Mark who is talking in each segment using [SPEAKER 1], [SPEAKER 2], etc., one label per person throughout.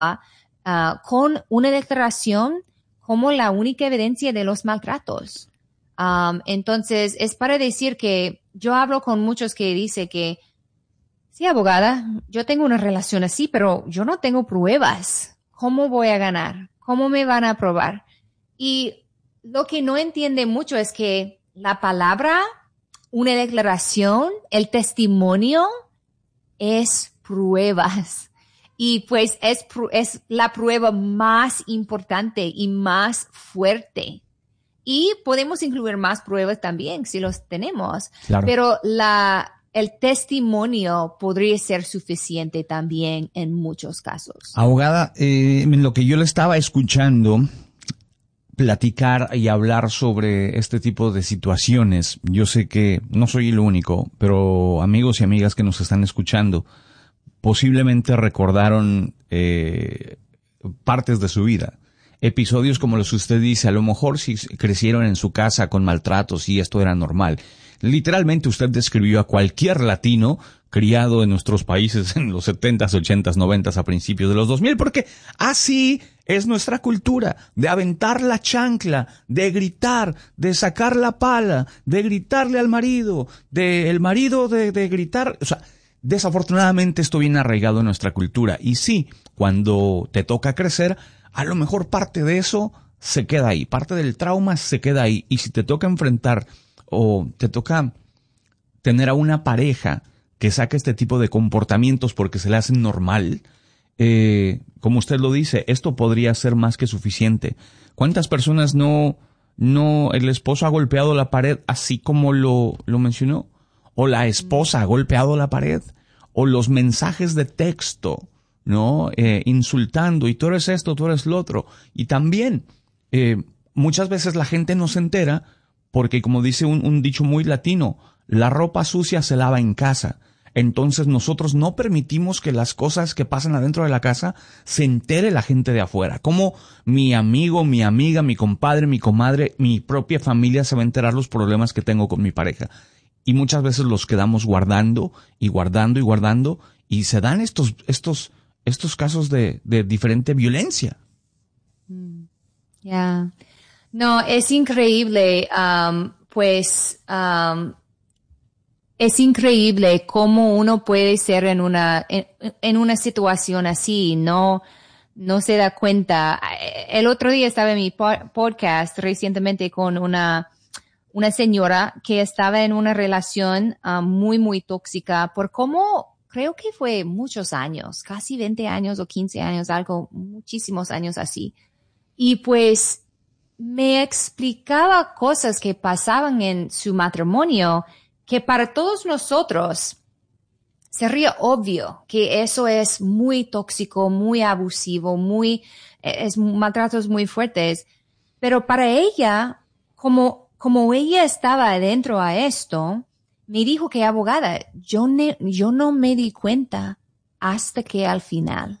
[SPEAKER 1] con una declaración como la única evidencia de los maltratos. Entonces, es para decir que yo hablo con muchos que dicen que, sí, abogada, yo tengo una relación así, pero yo no tengo pruebas. ¿Cómo voy a ganar? ¿Cómo me van a probar? Y lo que no entiende mucho es que la palabra, una declaración, el testimonio es pruebas. Y pues es la prueba más importante y más fuerte. Y podemos incluir más pruebas también si los tenemos.
[SPEAKER 2] Claro.
[SPEAKER 1] Pero el testimonio podría ser suficiente también en muchos casos.
[SPEAKER 2] Abogada, lo que yo le estaba escuchando platicar y hablar sobre este tipo de situaciones, yo sé que no soy el único, pero amigos y amigas que nos están escuchando posiblemente recordaron partes de su vida. Episodios como los que usted dice, a lo mejor si crecieron en su casa con maltratos y esto era normal. Literalmente usted describió a cualquier latino criado en nuestros países en los 70s, 80s, 90s, a principios de los 2000, porque así es nuestra cultura, de aventar la chancla, de gritar, de sacar la pala, de gritarle al marido, el marido de gritar, o sea, desafortunadamente esto viene arraigado en nuestra cultura. Y sí, cuando te toca crecer, a lo mejor parte de eso se queda ahí, parte del trauma se queda ahí. Y si te toca enfrentar o te toca tener a una pareja que saque este tipo de comportamientos porque se le hacen normal, como usted lo dice, esto podría ser más que suficiente. ¿Cuántas personas no el esposo ha golpeado la pared así como lo mencionó? O la esposa ha golpeado la pared, o los mensajes de texto, ¿no? Insultando, y tú eres esto, tú eres lo otro. Y también, muchas veces la gente no se entera, porque como dice un dicho muy latino, la ropa sucia se lava en casa. Entonces nosotros no permitimos que las cosas que pasan adentro de la casa se entere la gente de afuera. Como mi amigo, mi amiga, mi compadre, mi comadre, mi propia familia se va a enterar los problemas que tengo con mi pareja. Y muchas veces los quedamos guardando y guardando y guardando, y se dan estos casos de diferente violencia.
[SPEAKER 1] Ya. No, es increíble, es increíble cómo uno puede ser en una situación así, no se da cuenta. El otro día estaba en mi podcast recientemente con una señora que estaba en una relación muy, muy tóxica por cómo, creo que fue muchos años, casi 20 años o 15 años, algo, muchísimos años así. Y pues me explicaba cosas que pasaban en su matrimonio que para todos nosotros sería obvio que eso es muy tóxico, muy abusivo, es maltratos muy fuertes. Pero para ella, como ella estaba adentro a esto, me dijo que abogada, yo no me di cuenta hasta que al final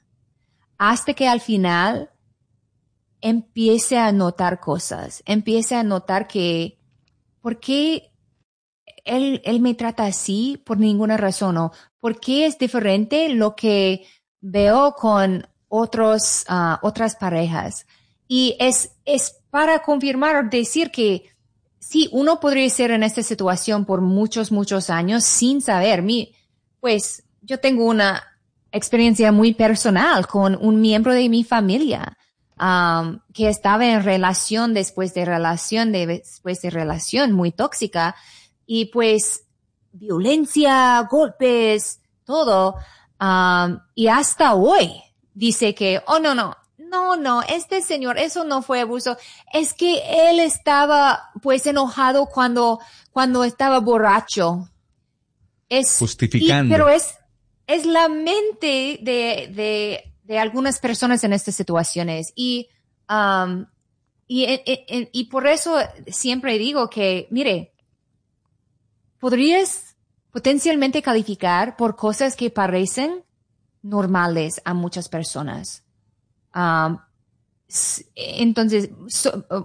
[SPEAKER 1] empiece a notar cosas, empiece a notar que, ¿por qué él me trata así por ninguna razón? ¿O por qué es diferente lo que veo con otras parejas? Y es para confirmar o decir que sí, uno podría ser en esta situación por muchos, muchos años sin saber. Pues yo tengo una experiencia muy personal con un miembro de mi familia que estaba en relación después de relación muy tóxica, y pues violencia, golpes, todo. Y hasta hoy dice que, oh, no, este señor, eso no fue abuso. Es que él estaba pues enojado cuando estaba borracho.
[SPEAKER 2] Justificando.
[SPEAKER 1] Pero es la mente de algunas personas en estas situaciones. Y por eso siempre digo que, mire, podrías potencialmente calificar por cosas que parecen normales a muchas personas. Entonces,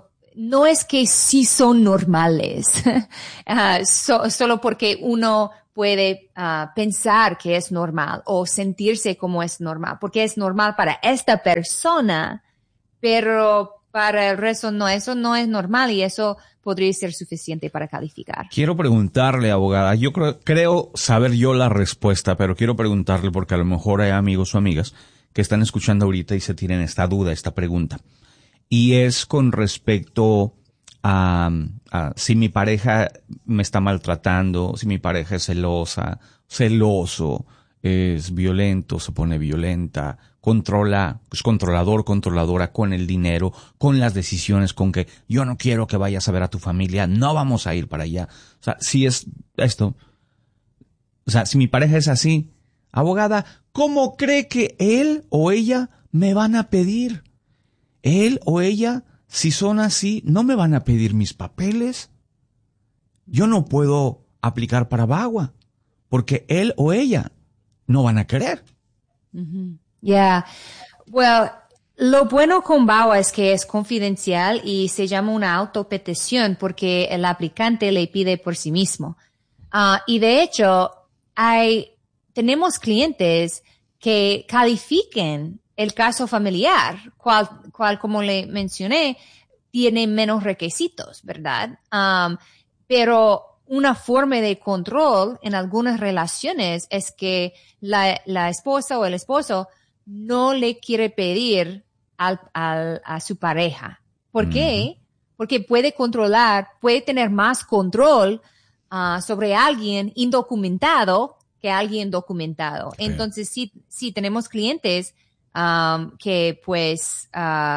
[SPEAKER 1] no es que sí son normales, solo porque uno puede pensar que es normal o sentirse como es normal, porque es normal para esta persona, pero para el resto no, eso no es normal y eso podría ser suficiente para calificar.
[SPEAKER 2] Quiero preguntarle, abogada, yo creo saber yo la respuesta, pero quiero preguntarle porque a lo mejor hay amigos o amigas que están escuchando ahorita y se tienen esta duda, esta pregunta. Y es con respecto a si mi pareja me está maltratando, si mi pareja es celosa, celoso, es violento, se pone violenta, es controlador, controladora con el dinero, con las decisiones, con que yo no quiero que vayas a ver a tu familia, no vamos a ir para allá. O sea, si es esto, o sea, si mi pareja es así, abogada, ¿cómo cree que él o ella me van a pedir? Él o ella, si son así, no me van a pedir mis papeles. Yo no puedo aplicar para VAWA porque él o ella no van a querer.
[SPEAKER 1] Yeah. Well, lo bueno con VAWA es que es confidencial y se llama una autopetición porque el aplicante le pide por sí mismo. Y de hecho, tenemos clientes que califiquen el caso familiar, cual como le mencioné, tiene menos requisitos, ¿verdad? Pero una forma de control en algunas relaciones es que la esposa o el esposo no le quiere pedir a su pareja. ¿Por qué? Porque puede tener más control sobre alguien indocumentado que alguien documentado. Okay. Entonces, sí tenemos clientes que pues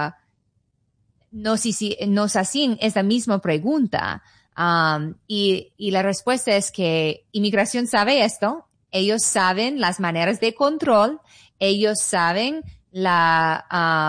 [SPEAKER 1] nos hacen esta misma pregunta. Y la respuesta es que inmigración sabe esto, ellos saben las maneras de control, ellos saben la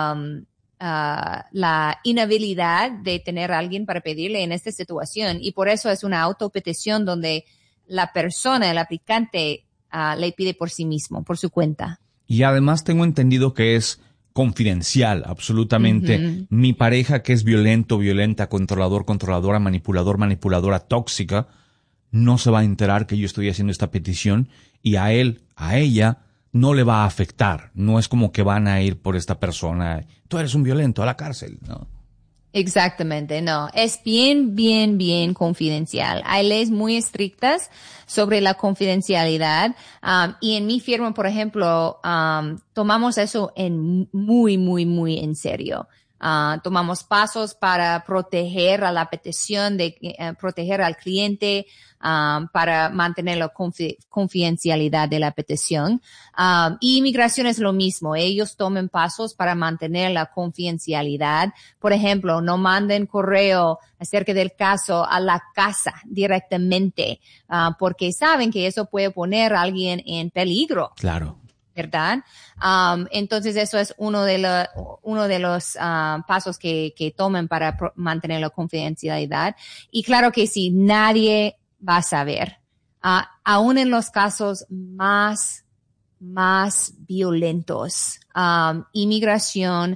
[SPEAKER 1] inhabilidad de tener a alguien para pedirle en esta situación y por eso es una autopetición donde la persona, el aplicante, le pide por sí mismo, por su cuenta.
[SPEAKER 2] Y además tengo entendido que es confidencial, absolutamente. Mi pareja que es violento, violenta, controlador, controladora, manipulador, manipuladora, tóxica, no se va a enterar que yo estoy haciendo esta petición y a él, a ella, no le va a afectar. No es como que van a ir por esta persona. Tú eres un violento, a la cárcel, ¿no?
[SPEAKER 1] Exactamente, no. Es bien confidencial. Hay leyes muy estrictas sobre la confidencialidad. Y en mi firma, por ejemplo, tomamos eso muy en serio. Tomamos pasos para proteger a la petición, proteger al cliente, para mantener la confidencialidad de la petición. Y inmigración es lo mismo. Ellos toman pasos para mantener la confidencialidad. Por ejemplo, no manden correo acerca del caso a la casa directamente, porque saben que eso puede poner a alguien en peligro.
[SPEAKER 2] Claro.
[SPEAKER 1] ¿Verdad? Entonces eso es uno de los pasos que toman para mantener la confidencialidad. Y claro que sí, nadie va a saber. Aún en los casos más violentos, inmigración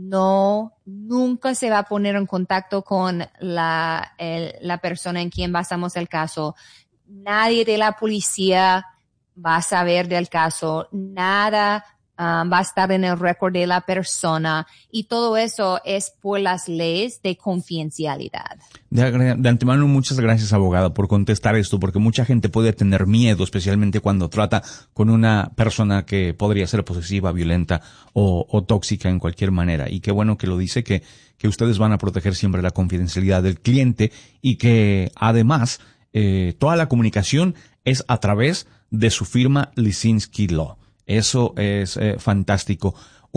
[SPEAKER 1] nunca se va a poner en contacto con la persona en quien basamos el caso. Nadie de la policía va a saber del caso, nada va a estar en el récord de la persona y todo eso es por las leyes de confidencialidad.
[SPEAKER 2] De antemano, muchas gracias, abogada, por contestar esto, porque mucha gente puede tener miedo, especialmente cuando trata con una persona que podría ser posesiva, violenta o tóxica en cualquier manera. Y qué bueno que lo dice, que ustedes van a proteger siempre la confidencialidad del cliente y que además toda la comunicación es a través de su firma Lisinski Law. Eso es fantástico.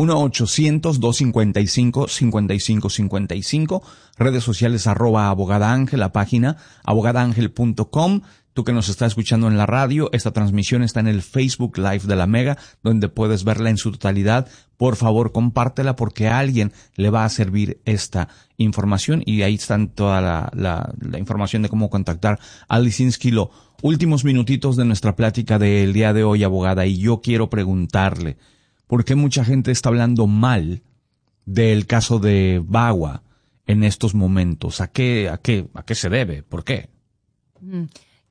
[SPEAKER 2] 1-800-255-5555. Redes sociales @abogada Ángel, la página abogadangel.com. Tú que nos estás escuchando en la radio, esta transmisión está en el Facebook Live de la Mega, donde puedes verla en su totalidad. Por favor, compártela porque a alguien le va a servir esta información y ahí están toda la información de cómo contactar a Lisinski Law. Últimos minutitos de nuestra plática del día de hoy, abogada, y yo quiero preguntarle, ¿por qué mucha gente está hablando mal del caso de VAWA en estos momentos? ¿A qué se debe? ¿Por qué?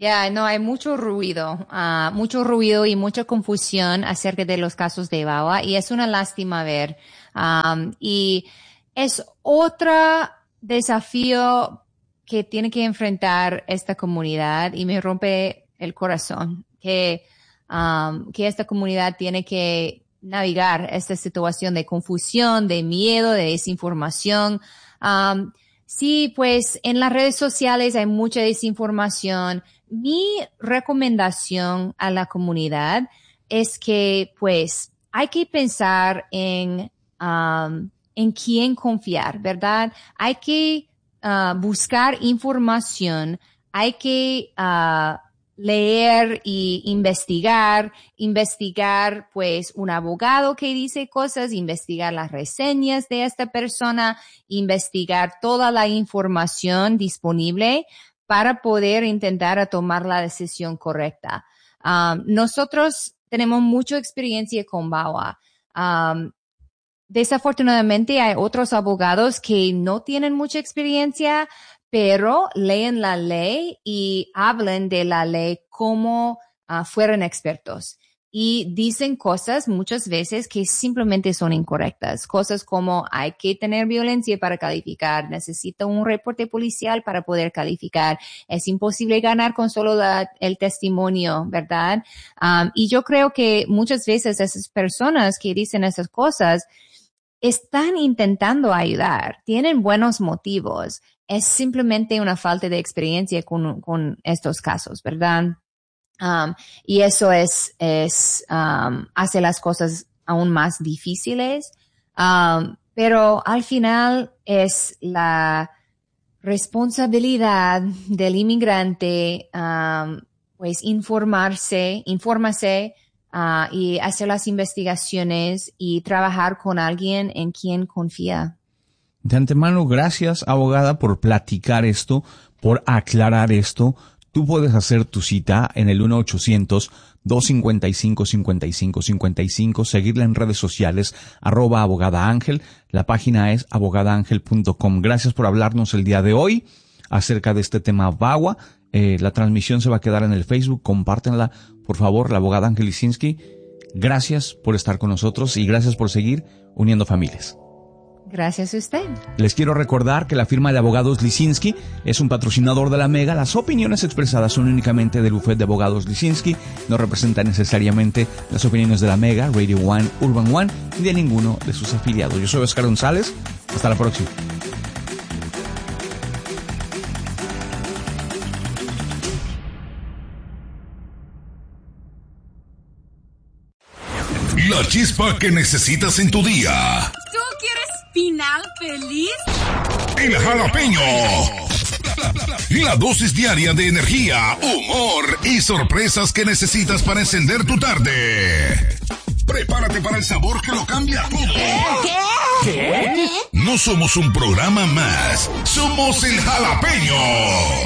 [SPEAKER 1] No, hay mucho ruido y mucha confusión acerca de los casos de VAWA y es una lástima ver. Y es otro desafío que tiene que enfrentar esta comunidad y me rompe el corazón que esta comunidad tiene que navegar esta situación de confusión, de miedo, de desinformación. Sí, pues en las redes sociales hay mucha desinformación. Mi recomendación a la comunidad es que, pues, hay que pensar en quién confiar, ¿verdad? Hay que buscar información, hay que leer y investigar pues un abogado que dice cosas, investigar las reseñas de esta persona, investigar toda la información disponible para poder intentar tomar la decisión correcta. Nosotros tenemos mucha experiencia con VAWA. Desafortunadamente hay otros abogados que no tienen mucha experiencia, pero leen la ley y hablan de la ley como fueran expertos. Y dicen cosas muchas veces que simplemente son incorrectas. Cosas como hay que tener violencia para calificar, necesita un reporte policial para poder calificar, es imposible ganar con solo el testimonio, ¿verdad? Y yo creo que muchas veces esas personas que dicen esas cosas están intentando ayudar, tienen buenos motivos. Es simplemente una falta de experiencia con estos casos, ¿verdad? Y eso hace las cosas aún más difíciles. Pero al final es la responsabilidad del inmigrante, pues infórmase, y hacer las investigaciones y trabajar con alguien en quien confía.
[SPEAKER 2] De antemano, gracias, abogada, por platicar esto, por aclarar esto. Tú puedes hacer tu cita en el 1-800-255-5555, seguirla en redes sociales, @abogadaangel. La página es abogadaangel.com. Gracias por hablarnos el día de hoy acerca de este tema VAWA. La transmisión se va a quedar en el Facebook, compártenla, por favor, la abogada Ángel Lisinski. Gracias por estar con nosotros y gracias por seguir uniendo familias.
[SPEAKER 1] Gracias a usted.
[SPEAKER 2] Les quiero recordar que la firma de abogados Lisinski es un patrocinador de la Mega. Las opiniones expresadas son únicamente del bufete de abogados Lisinski, no representan necesariamente las opiniones de la Mega, Radio One, Urban One y de ninguno de sus afiliados. Yo soy Oscar González. Hasta la próxima.
[SPEAKER 3] La chispa que necesitas en tu día.
[SPEAKER 4] ¿Tú quieres final feliz?
[SPEAKER 3] El jalapeño. La dosis diaria de energía, humor y sorpresas que necesitas para encender tu tarde. Prepárate para el sabor que lo cambia todo. ¿Qué? No somos un programa más. Somos el jalapeño.